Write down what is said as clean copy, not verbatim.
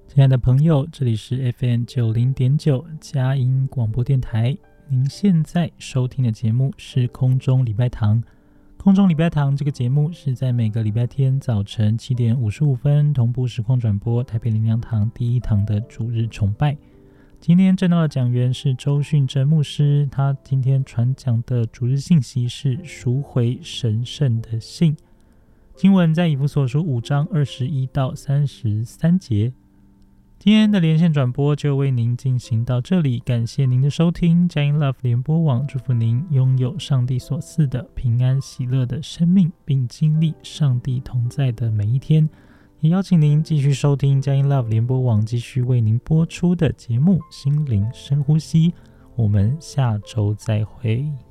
亲爱的朋友，这里是 FM90.9 佳音广播电台。您现在收听的节目是空中礼拜堂。空中礼拜堂这个节目是在每个礼拜天早晨7点55分同步实况转播台北灵粮堂第一堂的主日崇拜。今天正道的讲员是周训真牧师，他今天传讲的主日信息是赎回神圣的信。经文在以弗所书5章21到33节。今天的连线转播就为您进行到这里，感谢您的收听。佳音 Love 联播网祝福您拥有上帝所赐的平安喜乐的生命，并经历上帝同在的每一天。也邀请您继续收听佳音 Love 联播网继续为您播出的节目《心灵深呼吸》。我们下周再会。